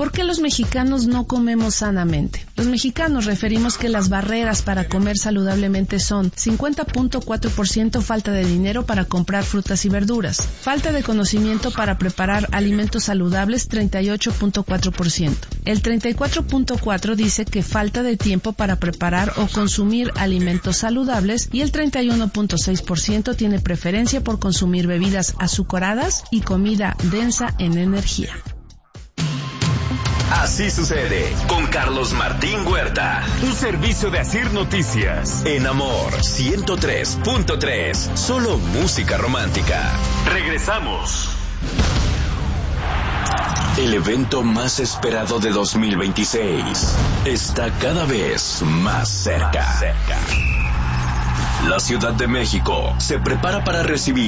¿Por qué los mexicanos no comemos sanamente? Los mexicanos referimos que las barreras para comer saludablemente son 50.4% falta de dinero para comprar frutas y verduras, falta de conocimiento para preparar alimentos saludables 38.4%. El 34.4% dice que falta de tiempo para preparar o consumir alimentos saludables y el 31.6% tiene preferencia por consumir bebidas azucaradas y comida densa en energía. Así sucede con Carlos Martín Huerta. Un servicio de Asir Noticias. En Amor 103.3. Solo música romántica. Regresamos. El evento más esperado de 2026 está cada vez más cerca. La Ciudad de México se prepara para recibir